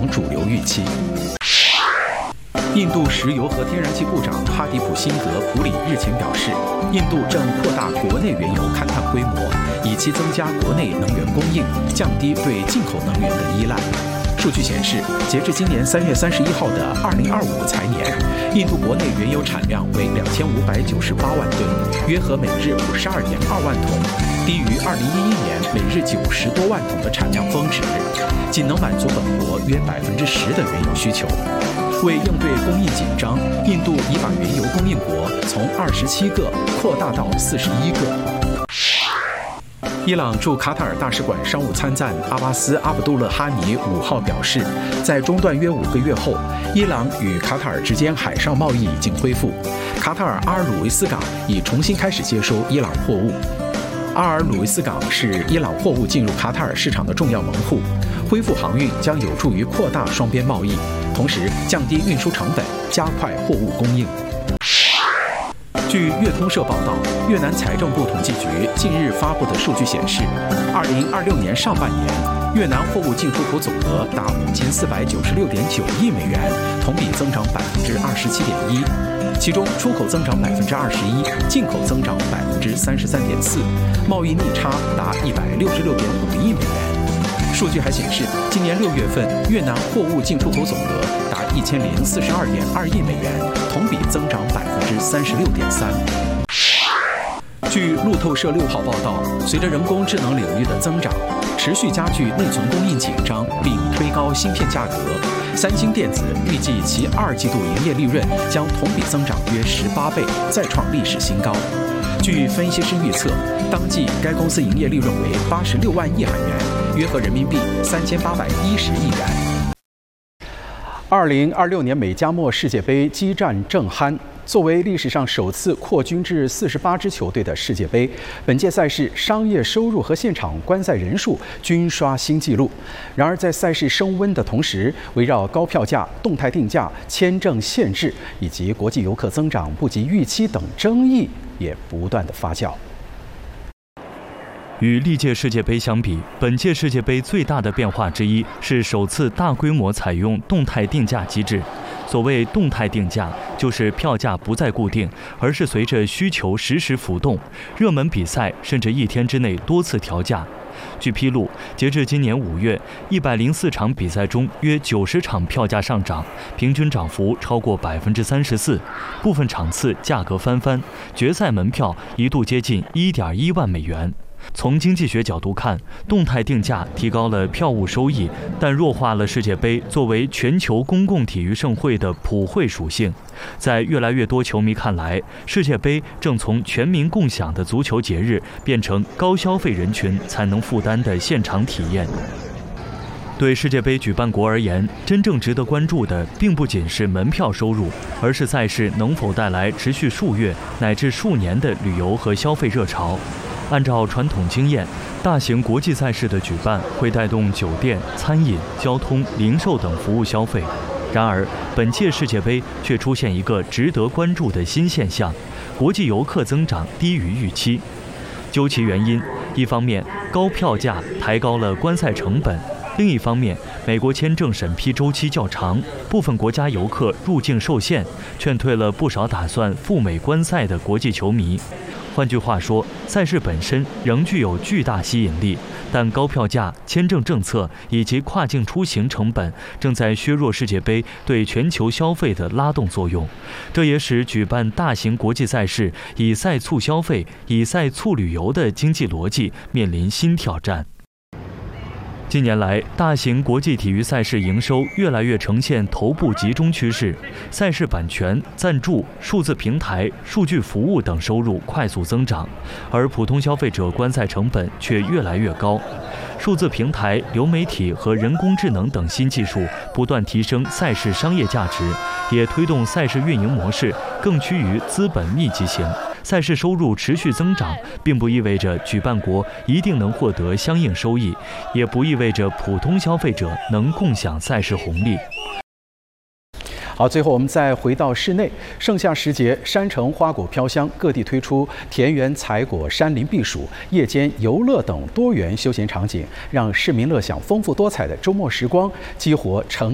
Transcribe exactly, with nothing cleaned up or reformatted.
场主流预期。印度石油和天然气部长哈迪普辛格普里日前表示，印度正扩大国内原油勘探规模，以期增加国内能源供应，降低对进口能源的依赖。数据显示，截至今年三月三十一号的二零二五财年，印度国内原油产量为两千五百九十八万吨，约合每日五十二点二万桶，低于二零一一年每日九十多万桶的产量峰值，仅能满足本国约百分之十的原油需求。为应对供应紧张，印度已把原油供应国从二十七个扩大到四十一个。伊朗驻卡塔尔大使馆商务参赞阿巴斯·阿卜杜勒哈尼五号表示，在中断约五个月后，伊朗与卡塔尔之间海上贸易已经恢复，卡塔尔阿尔鲁维斯港已重新开始接收伊朗货物。阿尔鲁维斯港是伊朗货物进入卡塔尔市场的重要门户，恢复航运将有助于扩大双边贸易，同时降低运输成本，加快货物供应。据越通社报道，越南财政部统计局近日发布的数据显示，二零二六年上半年，越南货物进出口总额达五千四百九十六点九亿美元，同比增长百分之二十七点一，其中出口增长百分之二十一，进口增长百分之三十三点四，贸易逆差达一百六十六点五亿美元。数据还显示，今年六月份越南货物进出口总额达一千零四十二点二亿美元，同比增长百分之三十六点三。据路透社六号报道，随着人工智能领域的增长，持续加剧内存供应紧张，并推高芯片价格，三星电子预计其二季度营业利润将同比增长约十八倍，再创历史新高。据分析师预测，当季该公司营业利润为八十六万亿韩元，约合人民币三千八百一十亿元。二零二六年美加墨世界杯激战正酣，作为历史上首次扩军至四十八支球队的世界杯，本届赛事商业收入和现场观赛人数均刷新纪录。然而，在赛事升温的同时，围绕高票价、动态定价、签证限制以及国际游客增长不及预期等争议也不断的发酵。 与历届世界杯相比，本届世界杯最大的变化之一是首次大规模采用动态定价机制。所谓动态定价，就是票价不再固定，而是随着需求实时浮动，热门比赛甚至一天之内多次调价。据披露，截至今年五月，一百零四场比赛中，约九十场票价上涨，平均涨幅超过百分之三十四，部分场次价格翻番，决赛门票一度接近一点一万美元。从经济学角度看，动态定价提高了票务收益，但弱化了世界杯作为全球公共体育盛会的普惠属性。在越来越多球迷看来，世界杯正从全民共享的足球节日变成高消费人群才能负担的现场体验。对世界杯举办国而言，真正值得关注的并不仅是门票收入，而是赛事能否带来持续数月乃至数年的旅游和消费热潮。按照传统经验，大型国际赛事的举办会带动酒店、餐饮、交通、零售等服务消费。然而，本届世界杯却出现一个值得关注的新现象：国际游客增长低于预期。究其原因，一方面高票价抬高了观赛成本，另一方面美国签证审批周期较长，部分国家游客入境受限，劝退了不少打算赴美观赛的国际球迷。换句话说，赛事本身仍具有巨大吸引力，但高票价、签证政策以及跨境出行成本正在削弱世界杯对全球消费的拉动作用。这也使举办大型国际赛事以赛促消费、以赛促旅游的经济逻辑面临新挑战。近年来，大型国际体育赛事营收越来越呈现头部集中趋势，赛事版权、赞助、数字平台、数据服务等收入快速增长，而普通消费者观赛成本却越来越高。数字平台、流媒体和人工智能等新技术不断提升赛事商业价值，也推动赛事运营模式更趋于资本密集型。赛事收入持续增长，并不意味着举办国一定能获得相应收益，也不意味着普通消费者能共享赛事红利。 好，最后我们再回到室内，盛夏时节，山城花果飘香，各地推出田园采果、山林避暑、夜间游乐等多元休闲场景，让市民乐享丰富多彩的周末时光，激活城